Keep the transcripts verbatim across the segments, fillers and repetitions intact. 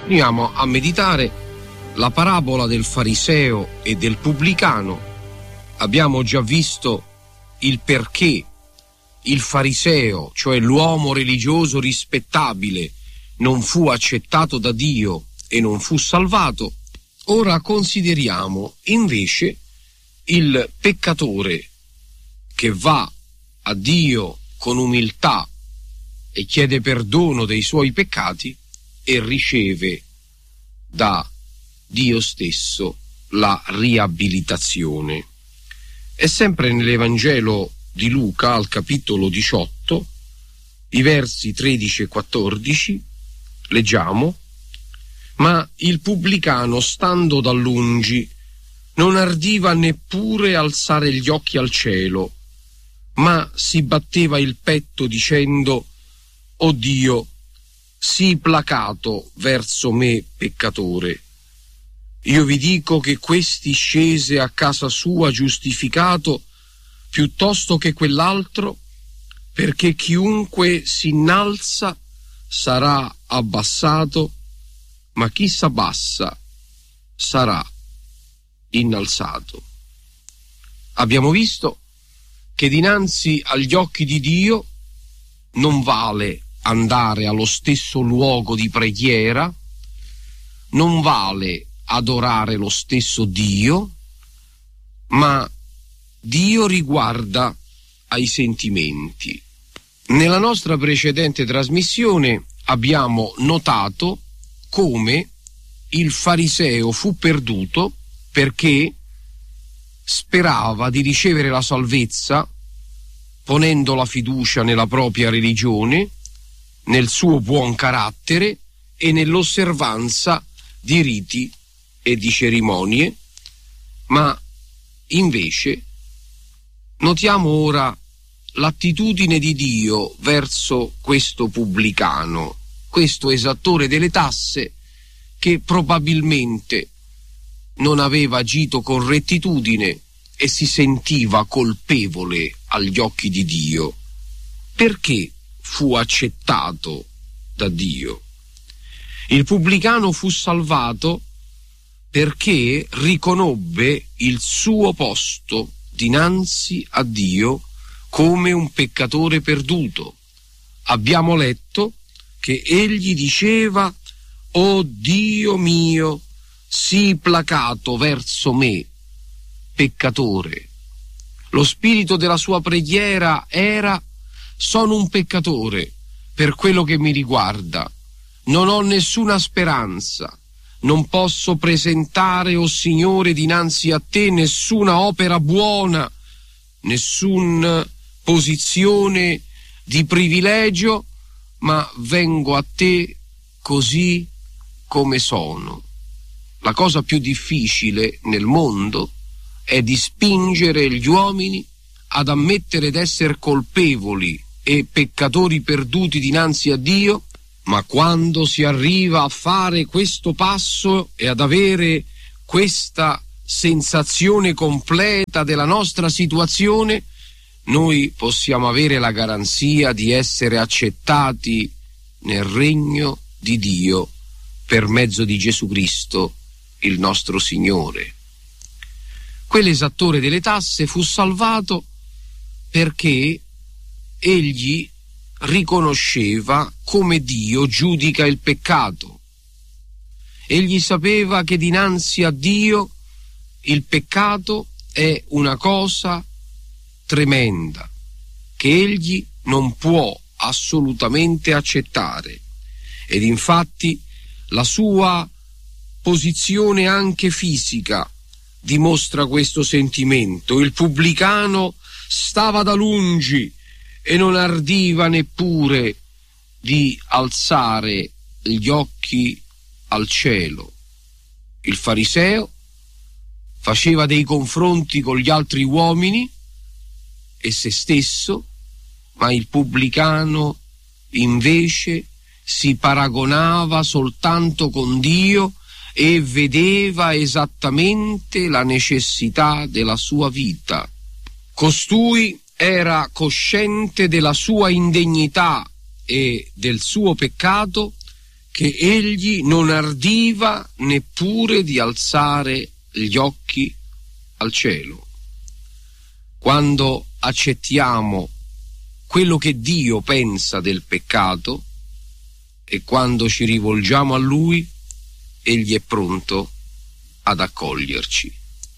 Andiamo a meditare la parabola del fariseo e del pubblicano. Abbiamo già visto il perché il fariseo, cioè l'uomo religioso rispettabile, non fu accettato da Dio e non fu salvato. Ora consideriamo invece il peccatore che va a Dio con umiltà e chiede perdono dei suoi peccati e riceve da Dio stesso la riabilitazione. È sempre nell'Evangelo di Luca, al capitolo diciotto, i versi tredici e quattordici, leggiamo: ma il pubblicano, stando da lungi, non ardiva neppure alzare gli occhi al cielo, ma si batteva il petto dicendo: o Dio, sii placato verso me peccatore. Io vi dico che questi scese a casa sua giustificato piuttosto che quell'altro, perché chiunque si innalza sarà abbassato, ma chi s'abbassa sarà innalzato. Abbiamo visto che dinanzi agli occhi di Dio non vale andare allo stesso luogo di preghiera, non vale adorare lo stesso Dio, ma Dio riguarda ai sentimenti. Nella nostra precedente trasmissione abbiamo notato come il fariseo fu perduto perché sperava di ricevere la salvezza ponendo la fiducia nella propria religione, nel suo buon carattere e nell'osservanza di riti e di cerimonie, ma invece notiamo ora l'attitudine di Dio verso questo pubblicano, questo esattore delle tasse che probabilmente non aveva agito con rettitudine e si sentiva colpevole agli occhi di Dio. Perché fu accettato da Dio? Il pubblicano fu salvato perché riconobbe il suo posto dinanzi a Dio come un peccatore perduto. Abbiamo letto che egli diceva: o Dio mio, sii placato verso me peccatore. Lo spirito della sua preghiera era: sono un peccatore per quello che mi riguarda, non ho nessuna speranza, non posso presentare, o Signore, dinanzi a te nessuna opera buona, nessuna posizione di privilegio, ma vengo a te così come sono. La cosa più difficile nel mondo è di spingere gli uomini ad ammettere d'essere colpevoli e peccatori perduti dinanzi a Dio, ma quando si arriva a fare questo passo e ad avere questa sensazione completa della nostra situazione, noi possiamo avere la garanzia di essere accettati nel regno di Dio per mezzo di Gesù Cristo, il nostro Signore. Quell'esattore delle tasse fu salvato perché egli riconosceva come Dio giudica il peccato. Egli sapeva che dinanzi a Dio il peccato è una cosa tremenda che egli non può assolutamente accettare, ed infatti la sua posizione anche fisica dimostra questo sentimento. Il pubblicano stava da lungi e non ardiva neppure di alzare gli occhi al cielo. Il fariseo faceva dei confronti con gli altri uomini e se stesso, ma il pubblicano invece si paragonava soltanto con Dio e vedeva esattamente la necessità della sua vita. Costui era cosciente della sua indegnità e del suo peccato che egli non ardiva neppure di alzare gli occhi al cielo. Quando accettiamo quello che Dio pensa del peccato e quando ci rivolgiamo a Lui, Egli è pronto ad accoglierci.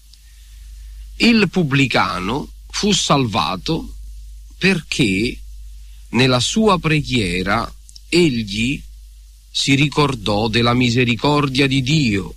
Il pubblicano fu salvato perché nella sua preghiera egli si ricordò della misericordia di Dio.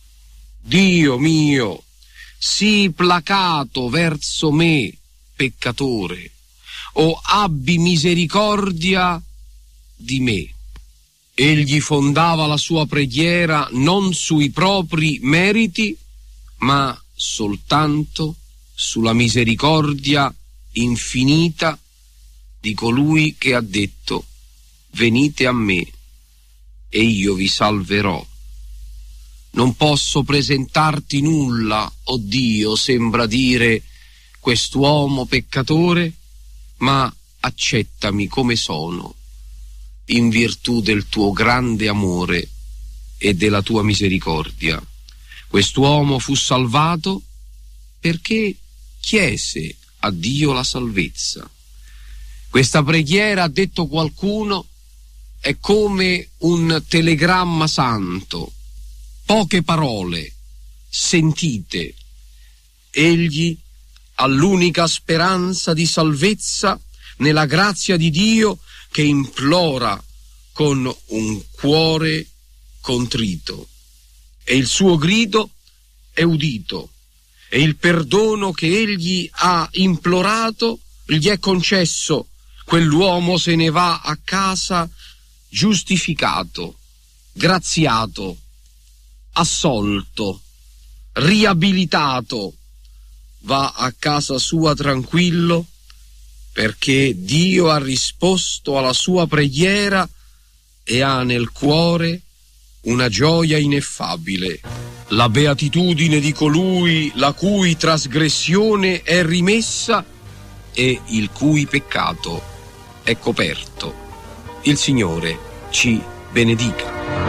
Dio mio, sii placato verso me, peccatore, o abbi misericordia di me. Egli fondava la sua preghiera non sui propri meriti, ma soltanto sulla misericordia infinita di colui che ha detto: venite a me e io vi salverò. Non posso presentarti nulla, o Dio, sembra dire quest'uomo peccatore, ma accettami come sono, in virtù del tuo grande amore e della tua misericordia. Quest'uomo fu salvato perché chiese a Dio la salvezza. Questa preghiera, ha detto qualcuno, è come un telegramma santo, poche parole, sentite. Egli ha l'unica speranza di salvezza nella grazia di Dio, che implora con un cuore contrito, e il suo grido è udito, e il perdono che egli ha implorato gli è concesso. Quell'uomo se ne va a casa giustificato, graziato, assolto, riabilitato. Va a casa sua tranquillo, perché Dio ha risposto alla sua preghiera e ha nel cuore una gioia ineffabile. La beatitudine di colui la cui trasgressione è rimessa e il cui peccato è coperto. Il Signore ci benedica.